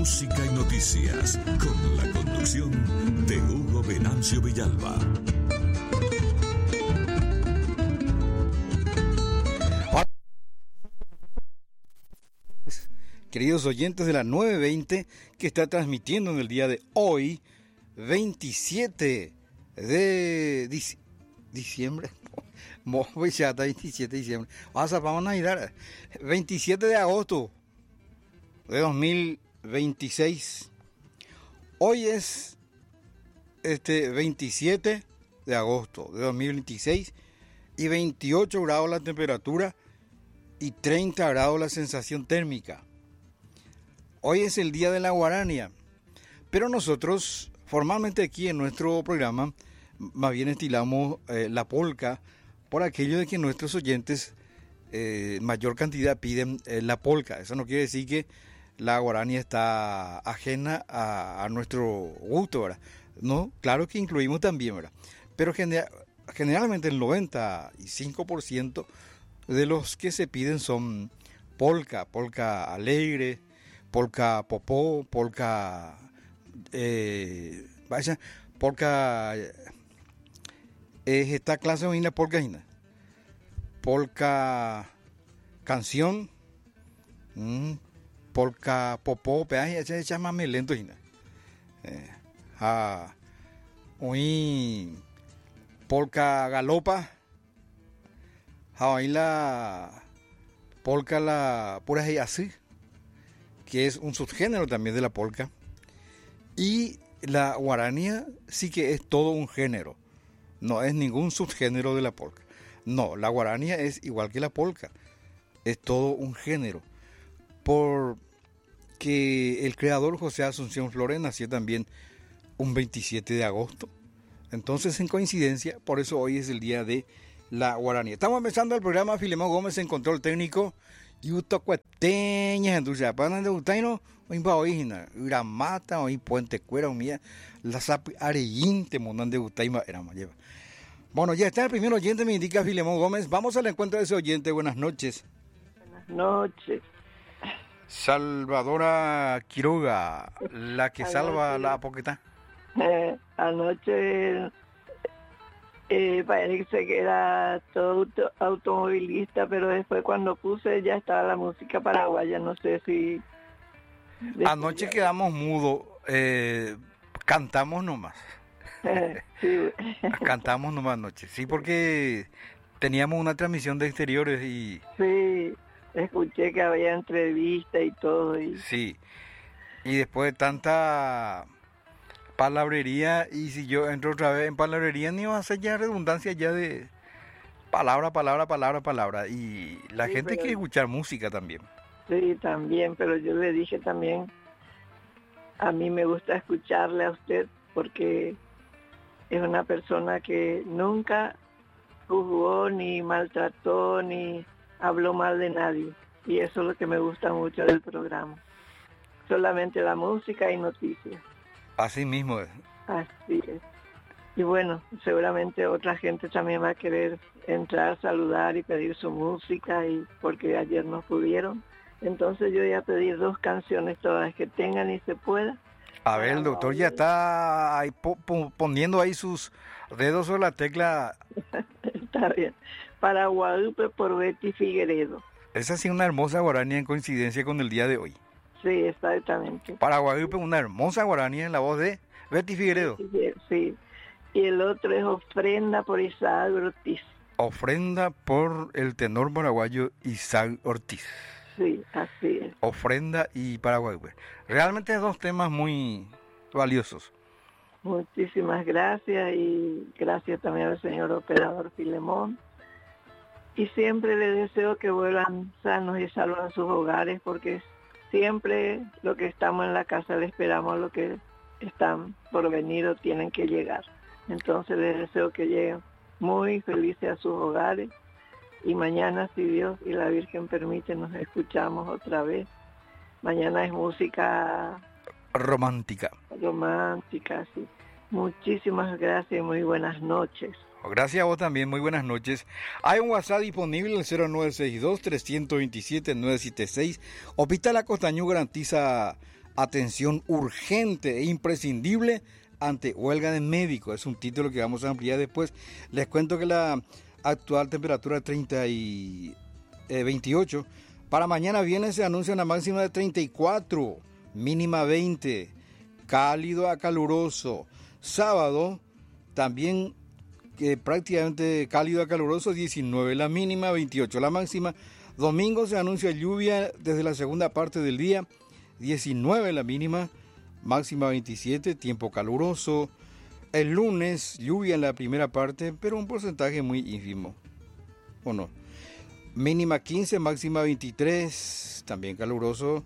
música y noticias, con la conducción de Hugo Venancio Villalba. Queridos oyentes de la 920 que está transmitiendo en el día de hoy, 27 de diciembre. Ya está 27 de diciembre. Vamos a ir a 27 de agosto de 2026. Hoy es 27 de agosto de 2026 y 28 grados la temperatura y 30 grados la sensación térmica. Hoy es el día de la guarania, pero nosotros formalmente aquí en nuestro programa más bien estilamos la polca por aquello de que nuestros oyentes mayor cantidad piden la polca. Eso no quiere decir que la guarania está ajena a nuestro gusto, ¿verdad? No, claro que incluimos también, ¿verdad? Pero generalmente el 95% de los que se piden son polca alegre, polca popó, polca esta clase de polca canción, polca popó, se llama más lento polca galopa, la polca la pura así, que es un subgénero también de la polca, y la guarania sí que es todo un género, no es ningún subgénero de la polca. No, la guarania es igual que la polca, es todo un género, porque el creador José Asunción Flores nació también un 27 de agosto, entonces en coincidencia, por eso hoy es el día de la guarania. Estamos empezando el programa, Filemón Gómez en control técnico, Yuto Cueteña, entonces, para de Utaino, hoy va hoy, Uramata, hoy Puente Cuera, mía, la Sapi Arellinte, Monán de Utaima, era más lleva. Bueno, ya está el primer oyente, me indica Filemón Gómez. Vamos al encuentro de ese oyente. Buenas noches. Buenas noches. Salvadora Quiroga, la que salva la poqueta. Anoche parece que era todo automovilista, pero después cuando puse ya estaba la música paraguaya, no sé si... Anoche quedamos mudos, cantamos nomás. Sí. Cantamos nomás anoche, sí, porque teníamos una transmisión de exteriores y... Sí, escuché que había entrevista y todo. Sí, y después de tanta palabrería, y si yo entro otra vez en palabrería, ni va a ser ya redundancia ya de palabra, y la gente quiere escuchar música también. Sí, también, pero yo le dije también, a mí me gusta escucharle a usted porque es una persona que nunca juzgó, ni maltrató, ni habló mal de nadie. Y eso es lo que me gusta mucho del programa. Solamente la música y noticias. Así mismo es. Así es. Y bueno, seguramente otra gente también va a querer entrar, saludar y pedir su música, y porque ayer no pudieron. Entonces yo voy a pedir 2 canciones todas que tengan y se pueda. A ver, el doctor ya está ahí poniendo ahí sus dedos sobre la tecla. Está bien. Para Guadalupe por Betty Figueredo. Esa sí, una hermosa guarania en coincidencia con el día de hoy. Sí, exactamente. Para Guadalupe, una hermosa guarania en la voz de Betty Figueredo. Sí. Y el otro es Ofrenda por Isaac Ortiz. Ofrenda por el tenor paraguayo Isaac Ortiz. Sí, así es. Ofrenda y Paraguay. Realmente 2 temas muy valiosos. Muchísimas gracias, y gracias también al señor operador Filemón. Y siempre le deseo que vuelvan sanos y salvos a sus hogares, porque siempre lo que estamos en la casa le esperamos lo que están por venir o tienen que llegar. Entonces les deseo que lleguen muy felices a sus hogares. Y mañana, si Dios y la Virgen permite, nos escuchamos otra vez. Mañana es música romántica, sí. Muchísimas gracias y muy buenas noches. Gracias a vos también, muy buenas noches. Hay un WhatsApp disponible, el 0962-327-976. Hospital La Costañú garantiza Atención urgente e imprescindible ante huelga de médicos. Es un título que vamos a ampliar después. Les cuento que la actual temperatura es 28. Para mañana viernes se anuncia una máxima de 34, mínima 20. Cálido a caluroso. Sábado también prácticamente cálido a caluroso, 19. La mínima 28. La máxima. Domingo se anuncia lluvia desde la segunda parte del día. 19 la mínima, máxima 27, tiempo caluroso. El lunes, lluvia en la primera parte, pero un porcentaje muy ínfimo. ¿O no? Mínima 15, máxima 23, también caluroso.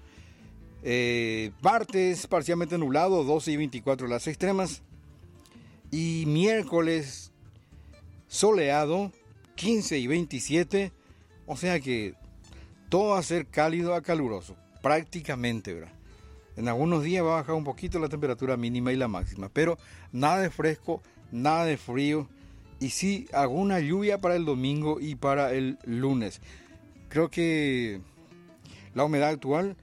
Martes, parcialmente nublado, 12 y 24 las extremas. Y miércoles, soleado, 15 y 27. O sea que todo va a ser cálido a caluroso. Prácticamente, ¿verdad? En algunos días va a bajar un poquito la temperatura mínima y la máxima, pero nada de fresco, nada de frío, y sí alguna lluvia para el domingo y para el lunes. Creo que la humedad actual,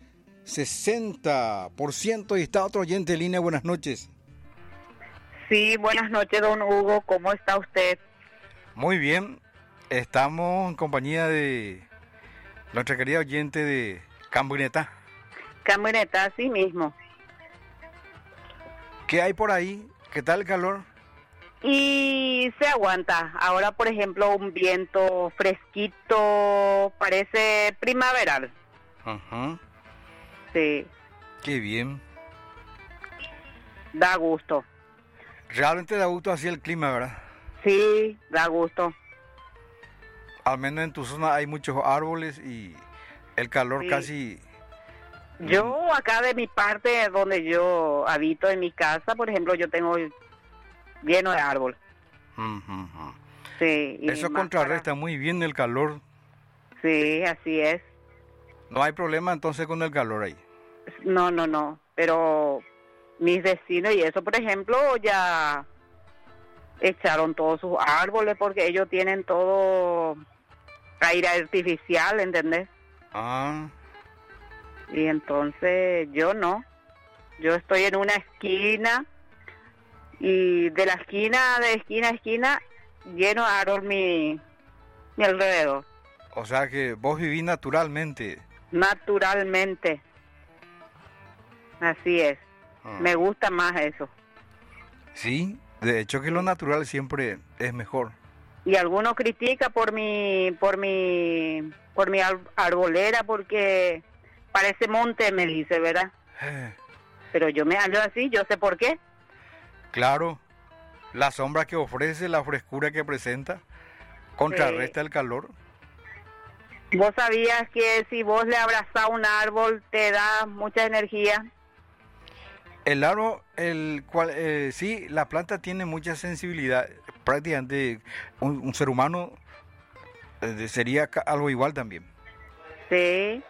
60%, y está otro oyente en línea. Buenas noches. Sí, buenas noches, don Hugo, ¿cómo está usted? Muy bien, estamos en compañía de nuestra querida oyente de Camioneta. Camioneta, así mismo. ¿Qué hay por ahí? ¿Qué tal el calor? Y se aguanta. Ahora, por ejemplo, un viento fresquito, parece primaveral. Ajá. Sí. Qué bien. Da gusto. Realmente da gusto así el clima, ¿verdad? Sí, da gusto. Al menos en tu zona hay muchos árboles y el calor Sí. casi... Yo acá de mi parte, donde yo habito en mi casa, por ejemplo, yo tengo lleno de árbol. Ujú. Sí. y Eso más contrarresta muy bien el calor. Sí, así es. No hay problema entonces con el calor ahí. No. Pero mis vecinos y eso, por ejemplo, ya echaron todos sus árboles porque ellos tienen todo aire artificial, ¿entendés? Ah, Y entonces yo no. Yo estoy en una esquina y de la esquina a esquina lleno de árbol mi alrededor. o sea que vos vivís naturalmente. Naturalmente. Así es. Ah. Me gusta más eso. Sí, de hecho que lo natural siempre es mejor. Y algunos critica por mi arbolera porque parece monte, me dice, ¿verdad? Pero yo me hallo así, yo sé por qué. Claro, la sombra que ofrece, la frescura que presenta, contrarresta el calor. ¿Vos sabías que si vos le abrazás un árbol te da mucha energía? El árbol, sí, la planta tiene mucha sensibilidad. Prácticamente un ser humano sería algo igual también. Sí,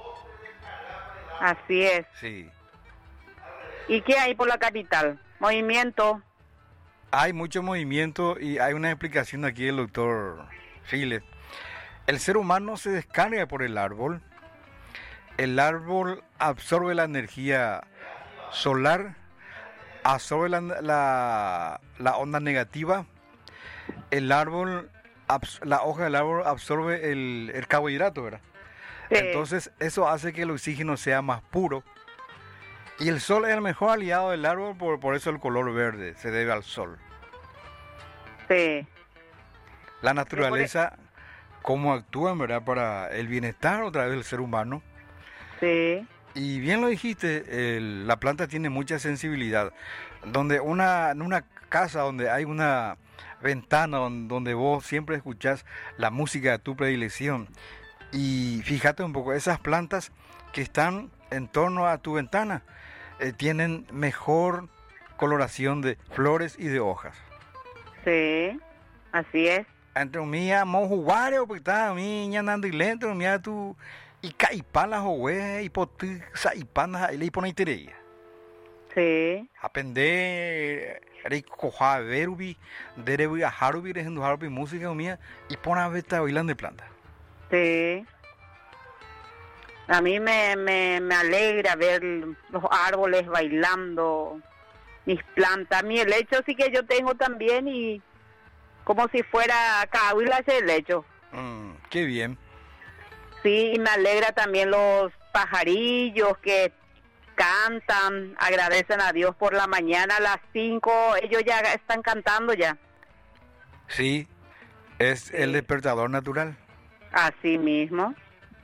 así es. Sí. ¿Y qué hay por la capital? Movimiento. Hay mucho movimiento y hay una explicación aquí del doctor Giles. El ser humano se descarga por el árbol. El árbol absorbe la energía solar, absorbe la onda negativa. El árbol, la hoja del árbol absorbe el carbohidrato, ¿verdad? Sí. Entonces eso hace que el oxígeno sea más puro. Y el sol es el mejor aliado del árbol, por eso el color verde se debe al sol. Sí. La naturaleza, cómo actúa, ¿verdad?, para el bienestar otra vez del ser humano. Sí. Y bien lo dijiste, la planta tiene mucha sensibilidad. Donde en una casa donde hay una ventana donde vos siempre escuchás la música de tu predilección, y fíjate un poco, esas plantas que están en torno a tu ventana tienen mejor coloración de flores y de hojas. Sí, así es. Entre mía, mojuare, porque está mi ñanando y lento, mía tu y caipala jowe y potu saipana y le pone itereya. Sí. Aprender coja verubi, derebi a harubi, dejando harubi música mía y pone a ver bailando de planta. Sí. A mí me alegra ver los árboles bailando, mis plantas, mi helecho sí que yo tengo también y como si fuera cahuila ese helecho. Qué bien. Sí, y me alegra también los pajarillos que cantan, agradecen a Dios por la mañana a las 5, ellos ya están cantando ya. Sí, es el despertador natural. Así mismo.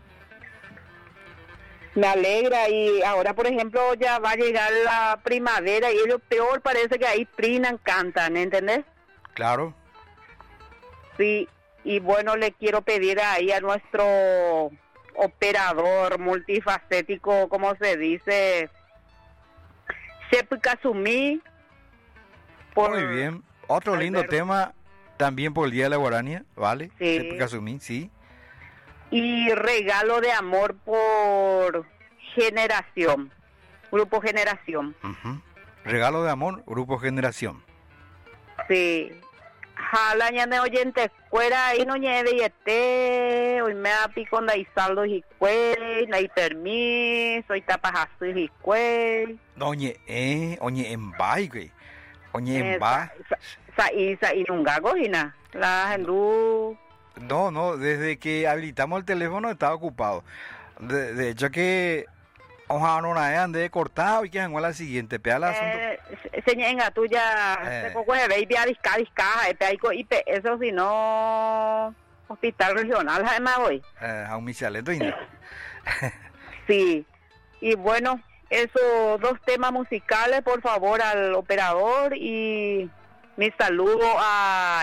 Me alegra y ahora, por ejemplo, ya va a llegar la primavera y ellos peor parece que ahí trinan, cantan, ¿entendés? Claro. Sí, y bueno, le quiero pedir ahí a nuestro operador multifacético, ¿cómo se dice? Shep Kazumi. Muy bien. Otro lindo tema también por el Día de la Guarania, ¿vale? Sí. Shep Kazumi, sí. Y regalo de amor por Generación, Grupo Generación. Regalo de amor, Grupo Generación. Sí. Jala ñane oyente fuera y no ñede y este hoy me da pico na y saldo y cuey na y permiso y tapas así y cuey. Oye en bai, güey. Oye en bai. Sa y nunca cogina la gente. No, desde que habilitamos el teléfono estaba ocupado. De hecho que ojalá no ande cortado y que en la siguiente pea el asunto. Señenga tuya se coge baby a disca y eso si no hospital regional además voy. A un michaleto y no. Sí. Y bueno, esos dos temas musicales, por favor, al operador y mi saludo a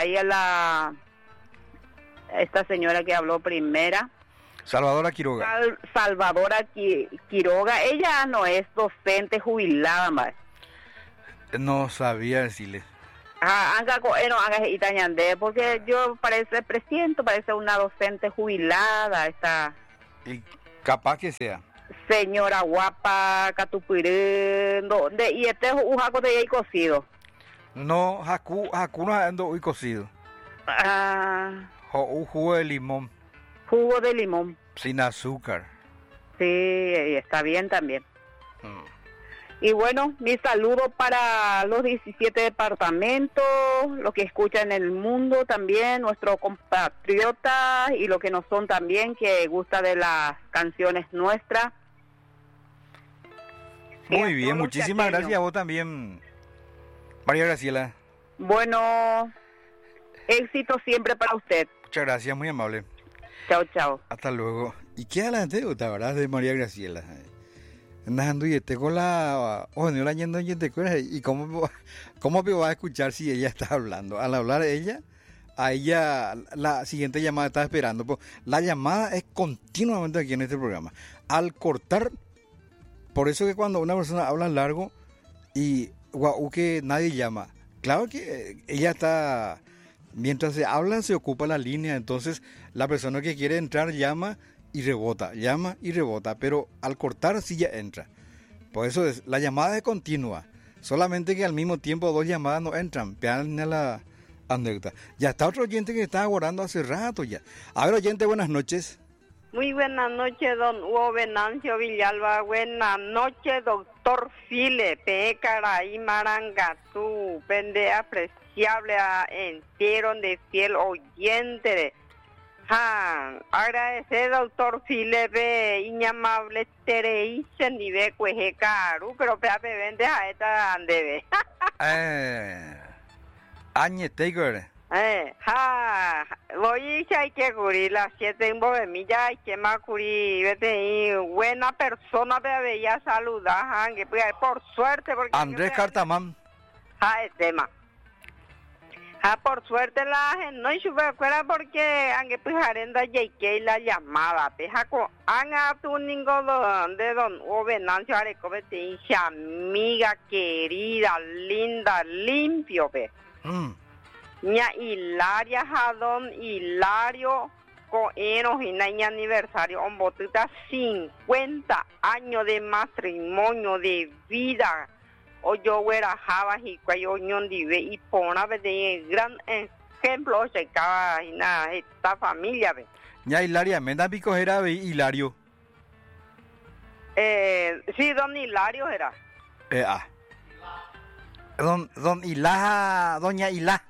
esta señora que habló primera. Salvadora Quiroga. Salvadora Quiroga. Ella no es docente jubilada, más. No sabía decirle. Haga itañandé, porque yo parece una docente jubilada, esta. Y capaz que sea. Señora guapa, catupiré, y este es un jaco de ahí cocido. No, jacu no ando hoy cocido. Un jugo de limón. Jugo de limón. Sin azúcar. Sí, está bien también. Y bueno, mi saludo para los 17 departamentos, los que escuchan en el mundo también, nuestros compatriotas y los que no son también, que gusta de las canciones nuestras. Muy bien, muchísimas gracias a vos también, María Graciela. Bueno, éxito siempre para usted. Muchas gracias, muy amable. Chao. Hasta luego. ¿Y qué anécdota, verdad, de María Graciela? Andando y este con la... no la yendo y este con y cómo me va a escuchar si ella está hablando. Al hablar ella, a ella la siguiente llamada está esperando. Pues, la llamada es continuamente aquí en este programa. Al cortar, por eso que cuando una persona habla largo y que nadie llama, claro que ella está... Mientras se hablan se ocupa la línea, entonces la persona que quiere entrar llama y rebota, pero al cortar sí ya entra. Por eso la llamada es continua, solamente que al mismo tiempo dos llamadas no entran, vean la anécdota. Ya está otro oyente que está aguardando hace rato ya. A ver, oyente, buenas noches. Muy buenas noches, don Hugo Venancio Villalba. Buenas noches, doctor File, Pecaraí Marangatú, pende apreciable a entero de fiel oyente. Agradecer, doctor File, inamable tereiche ni ve cueje caro, pero peape vende a esta andebe. Añe Tiger. Voy a que cubrir las 7 en Bobemilla, hay que más cubrir, vete, buena persona, bebé, ya saludar, que por suerte, porque... Andrés Cartamán. El tema. Por suerte la gente no chupecuera porque aunque pues arenda llegué la llamada, pejaco, anga tu ningún de don Venancio Arecobete, amiga querida, linda, limpio, pe. Ña Hilaria Jadón Hilario Coenos y naña aniversario on botita 50 años de matrimonio de vida. O yo hubiera java y cuello ñon dive y pona de gran ejemplo se acaba esta familia ve. Ña Hilaria, me da pico era Hilario. Sí, don Hilario era. Don Hilá, doña Hilá.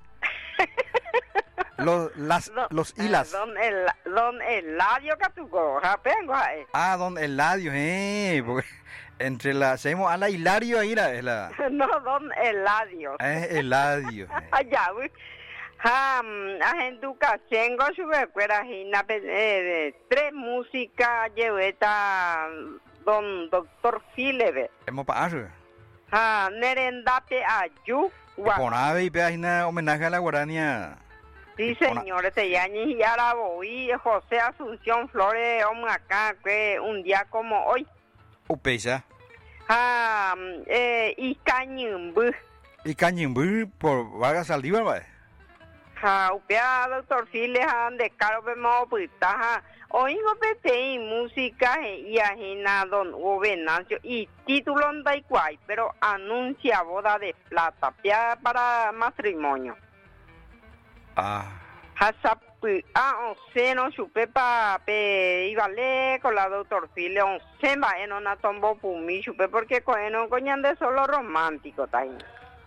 Los hilas. Don Eladio Catuco, japengo ahí. Don Eladio, porque entre la, seguimos a la Hilario ahí es la. No, don Eladio. Eladio. Allá, güey. Ajenduca, chengo, sube, cuera, hina, tres músicas, lleveta, don doctor Filebe. Hemos pasado. Nerendape ayu. Ponave y peajina homenaje a la guarania. Sí, señor, te yañi y Araboí, José Asunción Flores, acá, que un día como hoy. Upecha. Y Cañimbú. Y Cañimbú por Vargas Saldívar, ¿va? Upea, doctor Files, de caro vemos, pues, oigo pete y música y ajena don Hugo Venancio y título en Daikwai, pero anuncia boda de plata, pia para matrimonio. Seno chupepa pe ibale con la doctor File semba en una tombo pumi chupe porque coeno coñan de solo romántico taín.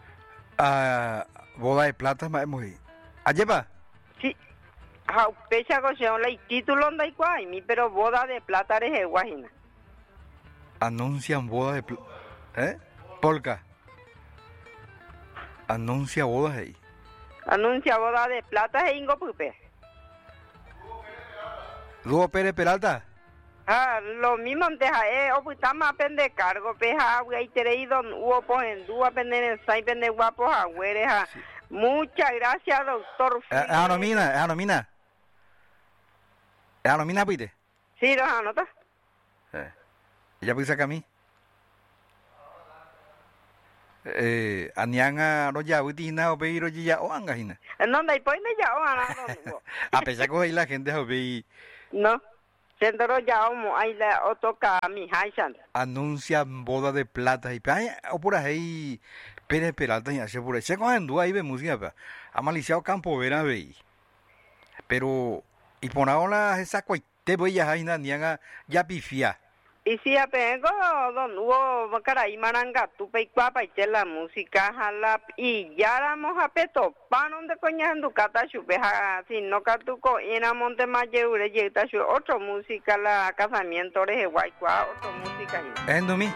Boda de plata más muy. ¿Allepa? Sí. Pecha cochón la título en Daikwai, pero boda de plata eres guajina. Anuncian boda de plata. Polka. Anuncia bodas ahí. Anuncia boda de plata e Ingo Pupe. ¿Lugo Pérez Peralta? Lo mismo antes, oputama pende cargo, peja, güey, tereí don Hugo Pojendúa, pende en sai, pende guapos, agüeres, Muchas gracias, doctor. ¿Anomina? ¿Anomina, pide? Sí, los anotas. ¿Ya puede sacar a mí? Anianga no ya utina o peiro ya o angajina. No, dai pues ya o ana. A pesar que la gente ve. No. Sendero ya ahí la otoca mi haishan. Anuncian boda de plata y o por ahí Pérez Peralta y hace por ahí. Se cogen dúa y ve música, pa. Amaliciado Campo Vera ve. Pero y por ahora esa cuite voy ya haina nianga ya pifia. Y si apengo don Hugo caray maranga tu pe cuapa y la música jala y ya éramos a peto pan donde coña en Ducata chupeja si no catuco y en Monte Mayeure llega otro música la casamiento de Guaycua otro música ¿En Dumi?